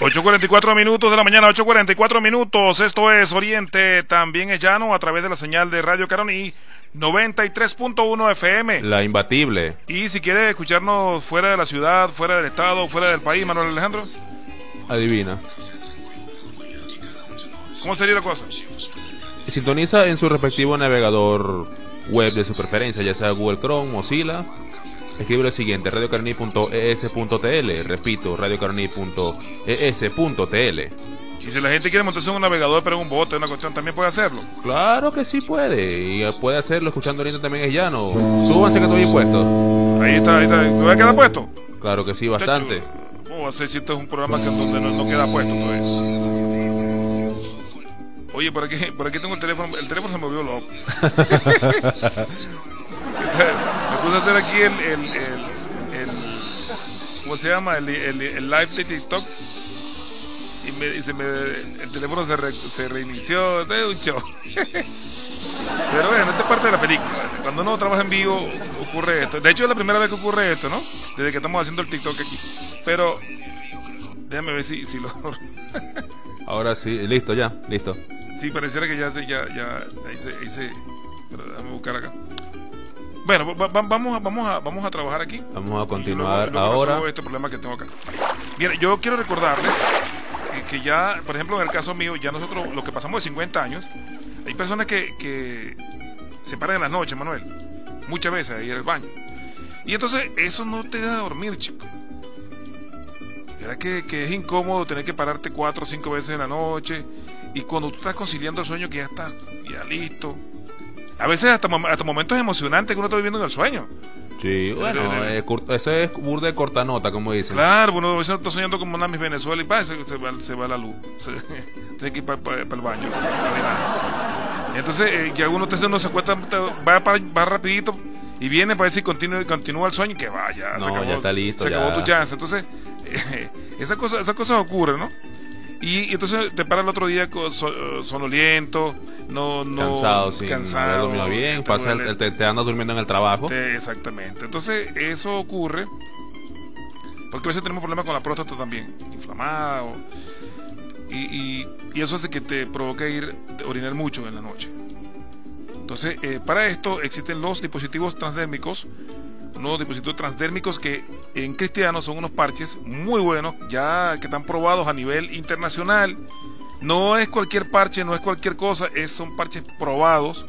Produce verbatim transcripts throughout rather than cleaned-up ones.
ocho cuarenta y cuatro minutos de la mañana, ocho cuarenta y cuatro minutos. Esto es Oriente, también es llano, a través de la señal de Radio Caroní noventa y tres punto uno F M. La imbatible. Y si quiere escucharnos fuera de la ciudad, fuera del estado, fuera del país, Manuel Alejandro. Adivina. ¿Cómo sería la cosa? Sintoniza en su respectivo navegador web de su preferencia, ya sea Google Chrome, Mozilla. Escribe lo siguiente: radio caroní punto e s punto t l. Repito, radio caroní punto e s punto t l. Y si la gente quiere montarse en un navegador, pero en un bote, una cuestión, también puede hacerlo. Claro que sí puede. Y puede hacerlo escuchando Oriente también es llano. Súbanse que estoy puesto. Ahí está, ahí está. ¿Me va a quedar puesto? Claro que sí, bastante. ¿Cómo va a ser si esto es un programa que donde no, no queda puesto todavía? Oye, por aquí, por aquí tengo el teléfono. El teléfono se me volvió loco. Me puse a hacer aquí el, el, el, el ¿cómo se llama? El, el, el live de TikTok. Y, me, y se me, el teléfono se, re, se reinició. Esto es un show. Pero bueno, esta es parte de la película. Cuando uno trabaja en vivo ocurre esto. De hecho es la primera vez que ocurre esto, ¿no? Desde que estamos haciendo el TikTok aquí. Pero déjame ver si, si lo... Ahora sí, listo ya, listo. Sí, pareciera que ya, ya, ya ahí se, ahí se... Pero déjame buscar acá. Bueno, va, va, vamos, a, vamos, a, vamos a trabajar aquí. Vamos a continuar y luego, luego ahora. resuelvo este problema que tengo acá. Bien, yo quiero recordarles que, que ya, por ejemplo, en el caso mío, ya nosotros, lo que pasamos de cincuenta años, hay personas que, que se paran en las noches, Manuel, muchas veces a ir al baño. Y entonces eso no te deja dormir, chico. Verá que, que es incómodo tener que pararte cuatro o cinco veces en la noche. Y cuando tú estás conciliando el sueño, que ya estás ya listo. A veces hasta, hasta momentos emocionantes que uno está viviendo en el sueño. Sí, bueno, eh, ese es burda de cortanota, como dicen. Claro, bueno, a veces está soñando como una Miss Venezuela y pa, se, se, va, se va la luz. Se, tiene que ir para pa, pa el baño. Entonces, eh, ya uno, uno se acuesta, va, para, va rapidito y viene para ver si continúa, continúa el sueño y que vaya. No, se acabó, ya está listo. Se ya. acabó tu chance. Entonces, eh, esas cosas, esas cosas ocurren, ¿no? Y, y entonces te paras el otro día con, so, sonoliento, no, no cansado, sí, cansado, no bien, te, pasa el, te, te andas durmiendo en el trabajo. Te, exactamente. Entonces eso ocurre porque a veces tenemos problemas con la próstata también, inflamada, o, y, y, y eso hace que te provoque ir a orinar mucho en la noche. Entonces, eh, para esto existen los dispositivos transdérmicos, unos dispositivos transdérmicos que en cristianos son unos parches muy buenos, ya que están probados a nivel internacional. No es cualquier parche, no es cualquier cosa, es, son parches probados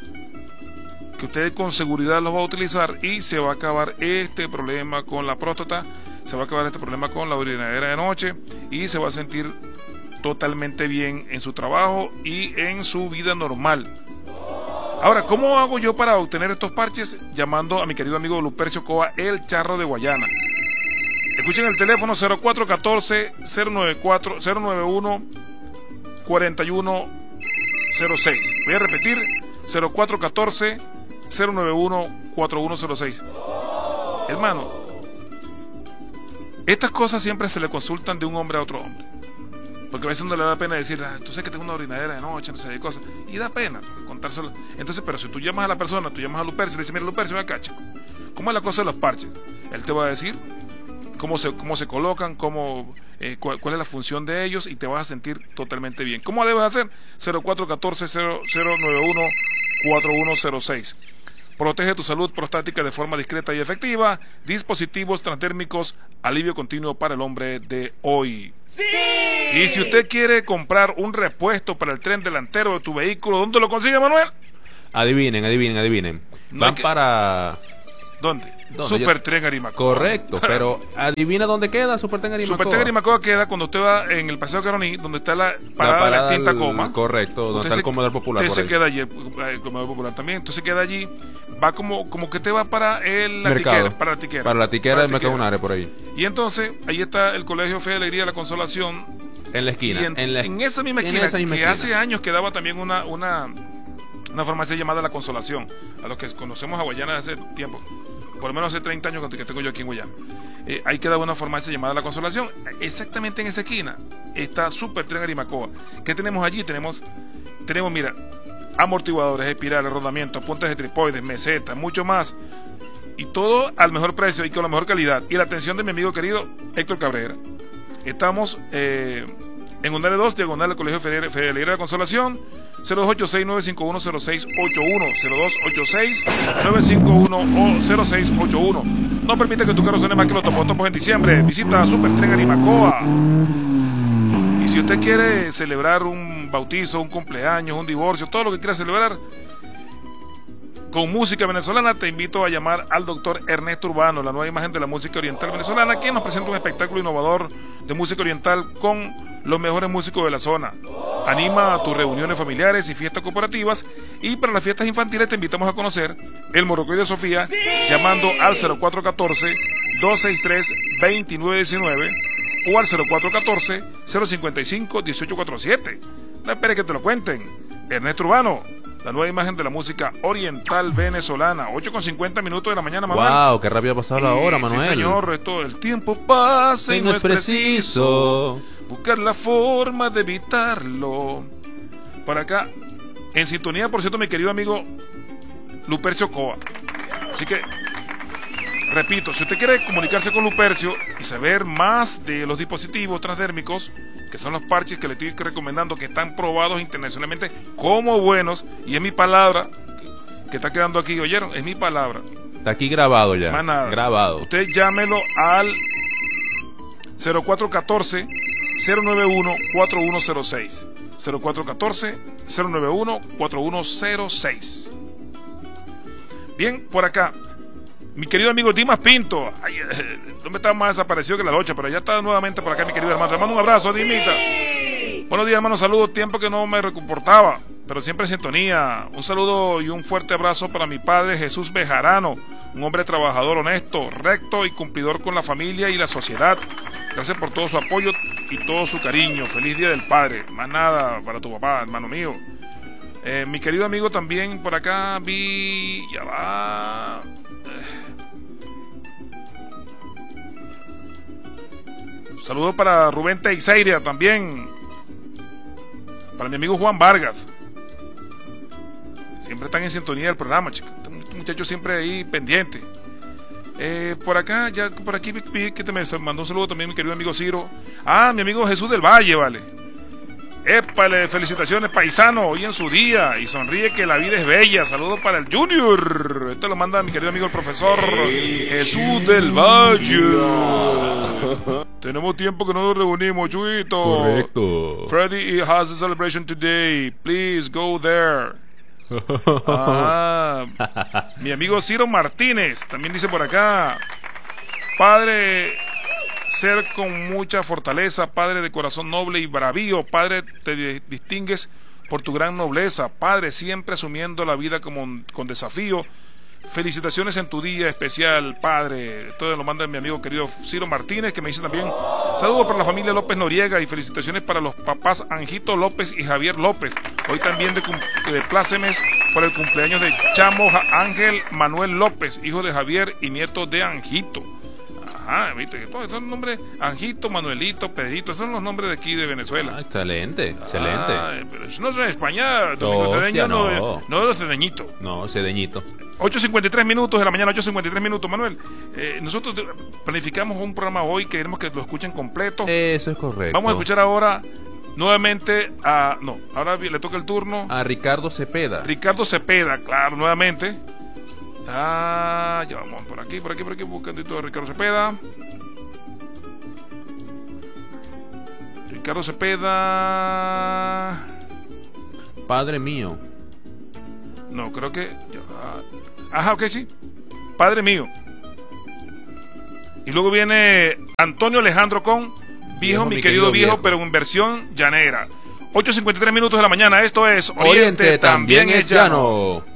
que usted con seguridad los va a utilizar y se va a acabar este problema con la próstata, se va a acabar este problema con la orinadera de noche y se va a sentir totalmente bien en su trabajo y en su vida normal. Ahora, ¿cómo hago yo para obtener estos parches? Llamando a mi querido amigo Lupercio Coa, el Charro de Guayana. Escuchen el teléfono cero cuatro uno cuatro, cero nueve cuatro, cero nueve uno, cuatro uno cero seis. Voy a repetir, cero cuatro uno cuatro, cero nueve uno, cuatro uno cero seis. Hermano, estas cosas siempre se le consultan de un hombre a otro hombre. Porque a veces uno le da pena decir, ah, tú sabes que tengo una orinadera de noche, no sé qué cosa. Y da pena contárselo. Entonces, pero si tú llamas a la persona, tú llamas a Lupercio y le dices, mira, Lupercio, ven acá, chico. ¿Cómo es la cosa de los parches? Él te va a decir cómo se, cómo se colocan, cómo, eh, cuál, cuál es la función de ellos y te vas a sentir totalmente bien. ¿Cómo debes hacer? cero cuatro uno cuatro, cero nueve uno, cuatro uno cero seis. Protege tu salud prostática de forma discreta y efectiva. Dispositivos transdérmicos, alivio continuo para el hombre de hoy. ¡Sí! Y si usted quiere comprar un repuesto para el tren delantero de tu vehículo, ¿dónde lo consigue, Manuel? Adivinen, adivinen, adivinen. No Van que... para... ¿Dónde? ¿Dónde? Supertren Yo... Arimacoa. Correcto, pero adivina dónde queda Supertren Arimacoa. Supertren Arimacoa queda cuando usted va en el Paseo Caroní, donde está la parada, la parada de la extinta el... coma. Correcto, donde usted está se... el comedor popular. Usted se queda allí, el comedor popular también. Entonces queda allí, va como, como que te va para el, la tiquera. Para la tiquera. Para la tiquera del Mercado Unare, por ahí. Y entonces, ahí está el Colegio Fe de Alegría de la Consolación. En la esquina. Y en, en, la... en esa misma esquina, esa misma que esquina. hace años quedaba también una, una, una farmacia llamada La Consolación. A los que conocemos a Guayana desde hace tiempo. Por lo menos hace treinta años que tengo yo aquí en Guayana. Eh, ahí quedaba una farmacia llamada La Consolación. Exactamente en esa esquina está Supertren Arimacoa. ¿Qué tenemos allí? Tenemos, tenemos, mira, amortiguadores, espirales, rodamientos, puntas de tripoides, mesetas, mucho más. Y todo al mejor precio y con la mejor calidad. Y la atención de mi amigo querido Héctor Cabrera. Estamos eh, en Unare dos, diagonal del Colegio Federal de la Consolación, cero dos ocho seis nueve cinco uno cero seis ocho uno, cero dos ocho seis nueve cinco uno cero seis ocho uno. No permite que tu carro suene más que los topotopos en diciembre. Visita Supertren Animacoa. Y si usted quiere celebrar un bautizo, un cumpleaños, un divorcio, todo lo que quiera celebrar con música venezolana, te invito a llamar al doctor Ernesto Urbano, la nueva imagen de la música oriental venezolana, quien nos presenta un espectáculo innovador de música oriental con los mejores músicos de la zona. Anima a tus reuniones familiares y fiestas corporativas, y para las fiestas infantiles te invitamos a conocer el Morrocoy de Sofía, sí, llamando al cero cuatro uno cuatro, dos seis tres, dos nueve uno nueve o al cero cuatro uno cuatro, cero cinco cinco, uno ocho cuatro siete. No esperes que te lo cuenten. Ernesto Urbano, la nueva imagen de la música oriental venezolana. ocho con cincuenta minutos de la mañana, Manuel. Wow, qué rápido ha pasado la hora, Manuel. Sí, señor, esto, el tiempo pasa y no, no es preciso buscar la forma de evitarlo. Por acá, en sintonía, por cierto, mi querido amigo Lupercio Coa. Así que, repito, si usted quiere comunicarse con Lupercio y saber más de los dispositivos transdérmicos, que son los parches que le estoy recomendando, que están probados internacionalmente como buenos, y es mi palabra que está quedando aquí, ¿oyeron? Es mi palabra. Está aquí grabado ya. Más nada. Grabado. Usted llámelo al cero cuatro uno cuatro, cero nueve uno, cuatro uno cero seis. cero cuatro uno cuatro, cero nueve uno, cuatro uno cero seis. Bien, por acá, mi querido amigo Dimas Pinto. Ay, eh, ¿dónde está más desaparecido que la locha? Pero ya está nuevamente por acá, mi querido hermano. Te mando un abrazo, Dimita. Sí. Buenos días, hermano. Saludos. Tiempo que no me reportaba, pero siempre en sintonía. Un saludo y un fuerte abrazo para mi padre Jesús Bejarano, un hombre trabajador, honesto, recto y cumplidor con la familia y la sociedad. Gracias por todo su apoyo y todo su cariño. Feliz Día del Padre. Más nada para tu papá, hermano mío. Eh, mi querido amigo también por acá vi... Ya va... Saludos para Rubén Teixeira también. Para mi amigo Juan Vargas. Siempre están en sintonía del programa, chicos. Este muchacho siempre ahí pendiente. Eh, por acá, ya por aquí vi que te me mandó un saludo también mi querido amigo Ciro. Ah, mi amigo Jesús del Valle, vale. Épale, felicitaciones, paisano, hoy en su día. Y sonríe que la vida es bella. Saludos para el Junior. Esto lo manda mi querido amigo el profesor hey, Jesús del Valle. Tenemos tiempo que no nos reunimos, Chuito. Correcto. Freddy has a celebration today. Please go there. Ah, mi amigo Ciro Martínez también dice por acá: Padre, ser con mucha fortaleza, Padre de corazón noble y bravío, Padre, te distingues por tu gran nobleza, Padre, siempre asumiendo la vida como con desafío. Felicitaciones en tu día especial, Padre. Esto lo manda mi amigo querido Ciro Martínez, que me dice también: saludos para la familia López Noriega y felicitaciones para los papás Anjito López y Javier López. Hoy también de, de plácemes por el cumpleaños de Chamo Ángel Manuel López, hijo de Javier y nieto de Anjito. Ajá, viste que todos son nombres: Anjito, Manuelito, Pedrito, esos son los nombres de aquí de Venezuela. Ah, excelente, excelente. Ah, pero eso no es en España, Domingo Cedeño, no, no, no de los cedeñitos. No, cedeñito. ocho cincuenta y tres minutos de la mañana, ocho cincuenta y tres minutos, Manuel. Eh, nosotros planificamos un programa hoy que queremos que lo escuchen completo. Eso es correcto. Vamos a escuchar ahora nuevamente a... No, ahora le toca el turno a Ricardo Cepeda. Ricardo Cepeda, claro, nuevamente. Ah, ya vamos por aquí, por aquí, por aquí, buscando todo Ricardo Cepeda. Ricardo Cepeda. Padre mío. No, creo que... Ajá, ok, sí. Padre mío. Y luego viene Antonio Alejandro con Viejo, viejo mi, mi querido, querido viejo, viejo, pero en versión llanera. ocho cincuenta y tres minutos de la mañana, esto es Oriente, Oriente también, también es llano. llano.